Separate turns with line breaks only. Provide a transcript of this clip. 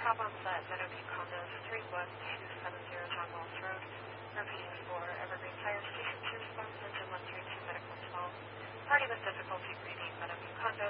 problems at Meadowview Condos, 31270 John Walls Road. Repeating for Evergreen Fire Station 2 response, engine 132 medical 12. Party with difficulty breathing, Meadowview Condo.